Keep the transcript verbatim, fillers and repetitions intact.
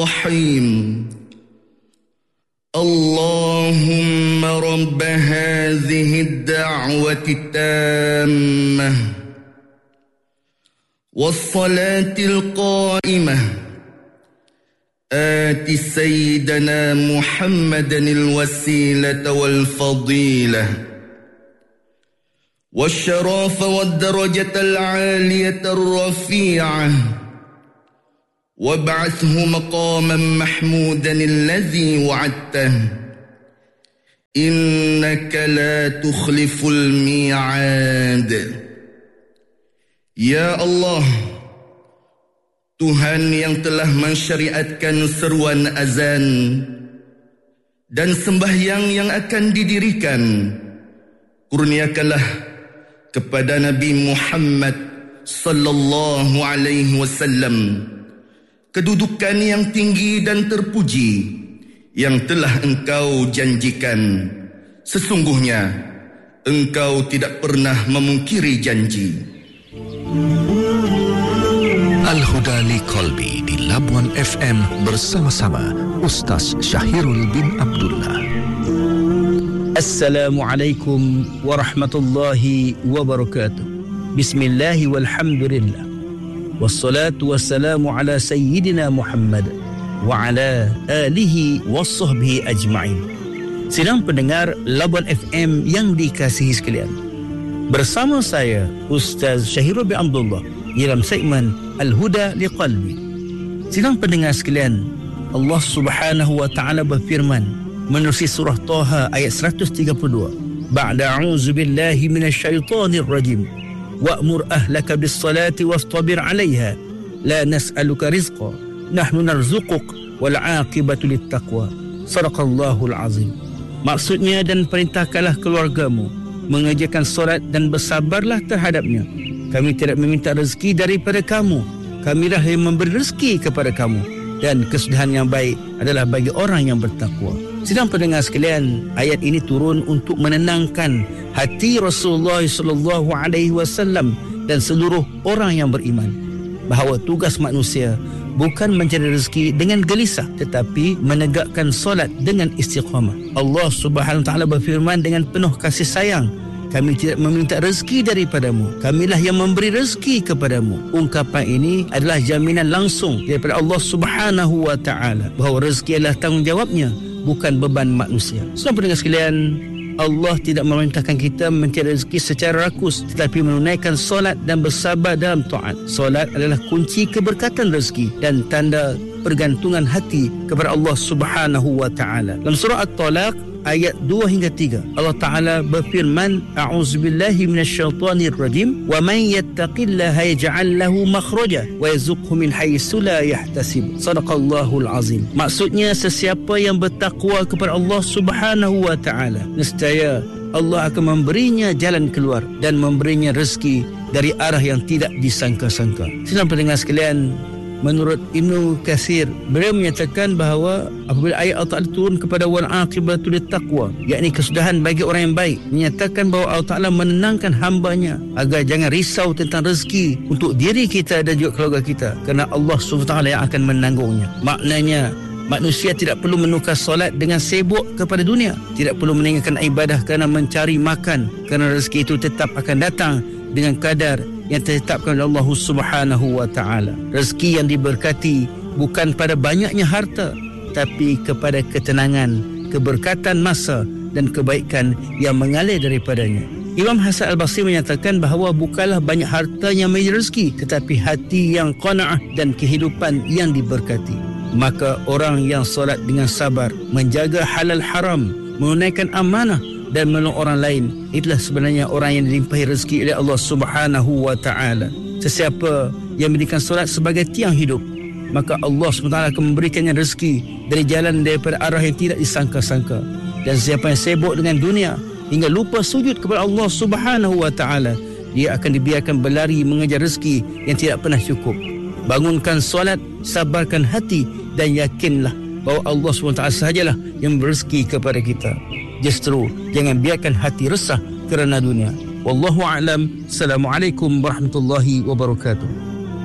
الرحيم اللهم رب هذه الدعوة التامة والصلاة القائمة آت سيدنا محمدا الوسيلة والفضيلة والشرف والدرجة العالية الرفيعة وابعثه مقاما محمودا الذي وعدته إنك لا تخلف الميعاد. Ya Allah, Tuhan yang telah mensyariatkan seruan azan dan sembahyang yang akan didirikan, kurniakanlah kepada Nabi Muhammad sallallahu alaihi wasallam kedudukan yang tinggi dan terpuji yang telah Engkau janjikan. Sesungguhnya Engkau tidak pernah memungkiri janji. Al-Huda li Qalbi di Labuan F M bersama-sama Ustaz Syahirul bin Abdullah. Assalamualaikum warahmatullahi wabarakatuh. Bismillahi walhamdulillah. Wassalatu wassalamu ala sayyidina Muhammad wa ala alihi wassahbihi ajma'in. Sidang pendengar Labuan F M yang dikasihi sekalian, bersama saya Ustaz Syahirul bin Abdullah dalam segmen Al-Huda li Qalbi. Sidang pendengar sekalian, Allah Subhanahu wa taala berfirman menerusi surah Taha ayat seratus tiga puluh dua, ba'da a'udzu billahi minasyaitonir rajim, wa'mur ahlaka bis-salati wastabir 'alaiha la nas'aluka rizqa nahnu narzuquk wal 'aqibatu lit-taqwa. Sadaqallahul azim. Maksudnya, dan perintahkanlah keluargamu mengerjakan solat dan bersabarlah terhadapnya. Kami tidak meminta rezeki daripada kamu, kamilah yang memberi rezeki kepada kamu, dan kesudahan yang baik adalah bagi orang yang bertakwa. Sidang pendengar sekalian, ayat ini turun untuk menenangkan hati Rasulullah sallallahu alaihi wasallam dan seluruh orang yang beriman bahawa tugas manusia bukan mencari rezeki dengan gelisah, tetapi menegakkan solat dengan istiqamah. Allah Subhanahu wa taala berfirman dengan penuh kasih sayang, kami tidak meminta rezeki daripadamu, kamilah yang memberi rezeki kepadamu. Ungkapan ini adalah jaminan langsung daripada Allah Subhanahu wa taala bahawa rezeki adalah tanggungjawabnya, bukan beban manusia. Saudara pendengar sekalian, Allah tidak memerintahkan kita mencari rezeki secara rakus, tetapi menunaikan solat dan bersabar dalam taat. Solat adalah kunci keberkatan rezeki dan tanda pergantungan hati kepada Allah Subhanahu wa taala. Dalam surah At-Talaq ayat dua hingga tiga, Allah Ta'ala berfirman, a'udzubillahi minasyaitonir rajim, wa man yattaqillaha yaj'al lahu makhraja wa yarzuqhu min haitsu la yahtasib. Sadaqallahul azim. Maksudnya, sesiapa yang bertakwa kepada Allah Subhanahu wa taala, nescaya Allah akan memberinya jalan keluar dan memberinya rezeki dari arah yang tidak disangka-sangka. Sidang pendengar sekalian, menurut Ibnu Katsir, beliau menyatakan bahawa apabila ayat Allah Ta'ala turun kepada wal aqibatu lit-taqwa, yakni kesudahan bagi orang yang baik, menyatakan bahawa Allah Ta'ala menenangkan hambanya agar jangan risau tentang rezeki untuk diri kita dan juga keluarga kita, kerana Allah subhanahu wa taala yang akan menanggungnya. Maknanya, manusia tidak perlu menukar solat dengan sibuk kepada dunia, tidak perlu meninggalkan ibadah kerana mencari makan, kerana rezeki itu tetap akan datang dengan kadar yang ditetapkan oleh Allah Subhanahu wa taala. Rezeki yang diberkati bukan pada banyaknya harta, tapi kepada ketenangan, keberkatan masa dan kebaikan yang mengalir daripadanya. Imam Hasan Al-Basri menyatakan bahawa bukanlah banyak harta yang memberi rezeki, tetapi hati yang qanaah dan kehidupan yang diberkati. Maka orang yang solat dengan sabar, menjaga halal haram, menunaikan amanah dan menolong orang lain, itulah sebenarnya orang yang dilimpahi rezeki oleh Allah Subhanahu wa taala. Sesiapa yang menjadikan solat sebagai tiang hidup, maka Allah subhanahu wa taala akan memberikannya rezeki dari jalan daripada arah yang tidak disangka-sangka. Dan siapa yang sibuk dengan dunia hingga lupa sujud kepada Allah Subhanahu wa taala, dia akan dibiarkan berlari mengejar rezeki yang tidak pernah cukup. Bangunkan solat, sabarkan hati dan yakinlah bahawa Allah subhanahu wa taala sahajalah yang berezeki kepada kita. Justru jangan biarkan hati resah kerana dunia. Wallahu a'lam. Assalamualaikum warahmatullahi wabarakatuh.